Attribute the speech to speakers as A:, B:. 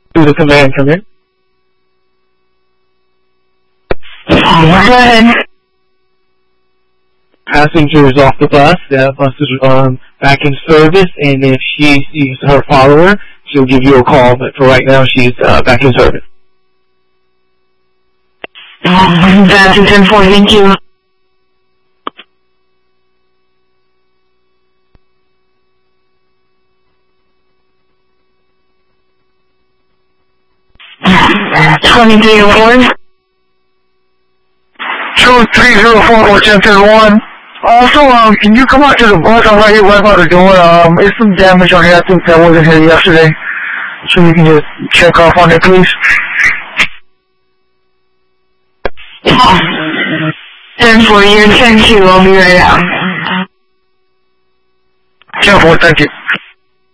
A: through the command, come in.
B: Go ahead.
A: Passengers off the bus. The bus is back in service, and if she sees her follower, she'll give you a call. But for right now, she's back in service.
B: That's 10-4, thank you. $2304.
C: 2304 or 1031. Also, can you come out to the bus? I'm right here right by the door. It's some damage on here. I think that wasn't here yesterday. So you can just check off on it, please.
B: 10-4, you're 10-2. I'll be right out.
C: 10-4, thank you.